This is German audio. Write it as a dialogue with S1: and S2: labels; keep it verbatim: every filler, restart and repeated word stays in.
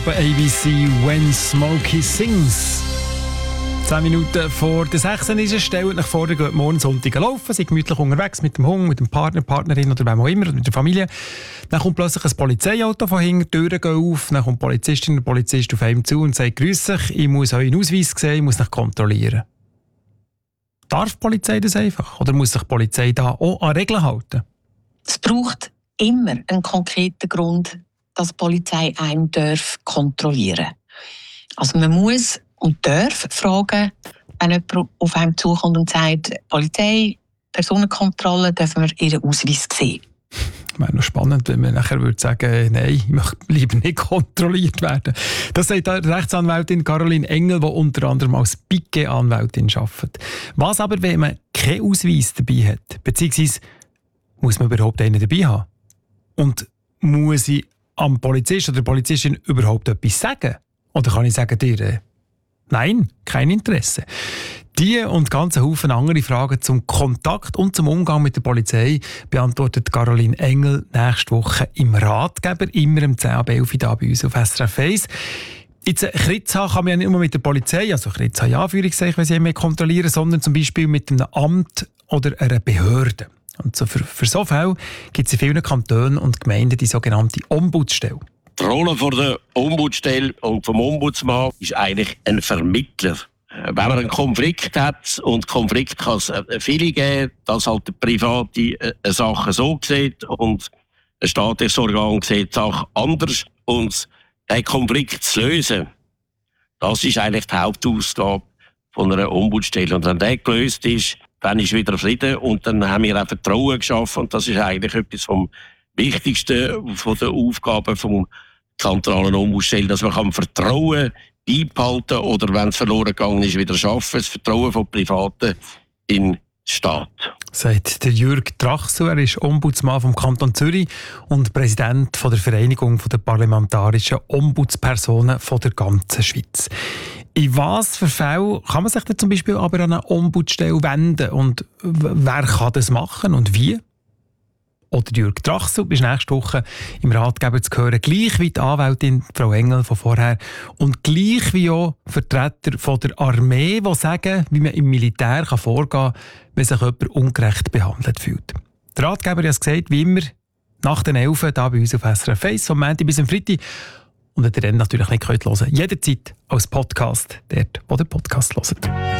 S1: Gruppe A B C «When Smokey Sings». Zehn Minuten vor der sechzehn ist es. Stellt euch vor, ihr geht morgen Sonntag laufen, seid gemütlich unterwegs mit dem Hund, mit dem Partner, Partnerin oder wem auch immer, mit der Familie. Dann kommt plötzlich ein Polizeiauto von hinten, die Türen gehen auf, dann kommt die Polizistin oder Polizist auf einem zu und sagt: «Grüß euch, ich muss euren Ausweis sehen, ich muss euch kontrollieren.» Darf die Polizei das einfach? Oder muss sich die Polizei da auch an Regeln halten?
S2: Es braucht immer einen konkreten Grund, dass die Polizei einen darf kontrollieren. Also man muss und darf fragen, wenn jemand auf einem zukommt und sagt: «Polizei, Personenkontrolle, dürfen wir Ihren Ausweis sehen?»
S1: Wäre noch spannend, wenn man nachher würde sagen: «Nein, ich möchte lieber nicht kontrolliert werden.» Das sagt die Rechtsanwältin Caroline Engel, die unter anderem als Piquet-Anwältin arbeitet. Was aber, wenn man keinen Ausweis dabei hat? Beziehungsweise muss man überhaupt einen dabei haben? Und muss ich am Polizist oder der Polizistin überhaupt etwas sagen? Oder kann ich sagen dir, äh, nein, kein Interesse? Diese und ganze Haufen andere Fragen zum Kontakt und zum Umgang mit der Polizei beantwortet Caroline Engel nächste Woche im Ratgeber, immer um zehn ab elf da bei uns auf S R F eins. Jetzt Kritz haben kann man ja nicht nur mit der Polizei, also Kritz haben ja Anführungszeichen, wenn sie mehr kontrollieren, sondern zum Beispiel mit einem Amt oder einer Behörde. Und so für, für so Fälle gibt es in vielen Kantonen und Gemeinden die sogenannte Ombudsstelle.
S3: Die Rolle von der Ombudsstelle und vom Ombudsmann ist eigentlich ein Vermittler. Wenn man einen Konflikt hat, und Konflikt kann es viele geben, dass halt der Private eine Sache so sieht und ein staatliches Organ sieht die Sache anders, und den Konflikt zu lösen, das ist eigentlich die Hauptaufgabe von einer Ombudsstelle. Und wenn der gelöst ist, dann ist wieder Frieden, und dann haben wir auch Vertrauen geschaffen, und das ist eigentlich etwas vom Wichtigsten von der Aufgabe vom kantonalen Ombudsstelle, dass man kann Vertrauen beibehalten oder, wenn es verloren gegangen ist, wieder schaffen, das Vertrauen von Privaten in den Staat.
S1: Sagt der Jürg Trachsel, er ist Ombudsmann vom Kanton Zürich und Präsident von der Vereinigung der parlamentarischen Ombudspersonen von der ganzen Schweiz. In was für Fällen kann man sich denn zum Beispiel aber an eine Ombudsstelle wenden, und wer kann das machen und wie? Oder Jürg Trachsel ist nächste Woche im Ratgeber zu hören, gleich wie die Anwältin Frau Engel von vorher und gleich wie auch Vertreter von der Armee, die sagen, wie man im Militär vorgehen kann, wenn sich jemand ungerecht behandelt fühlt. Der Ratgeber hat es gesagt, wie immer, nach den elf hier bei uns auf S R F eins, vom Montag bis am Freitag. Und wenn ihr dann natürlich nicht hören könnt, jederzeit als Podcast, dort, wo ihr Podcast hört.